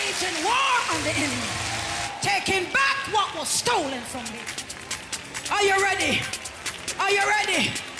waging war on the enemy, taking back what was stolen from me. Are you ready? Are you ready?